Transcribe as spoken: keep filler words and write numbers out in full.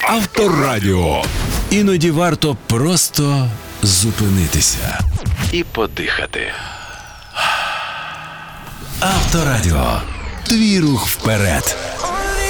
Авторадіо. Іноді варто просто зупинитися і подихати. Авторадіо. Твій рух вперед.